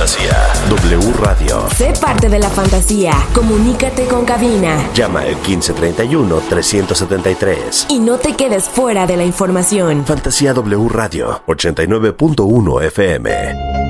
fantasía. W Radio. Sé parte de la fantasía. Comunícate con cabina. Llama al 1531-373. Y no te quedes fuera de la información. Fantasía W Radio, 89.1 FM.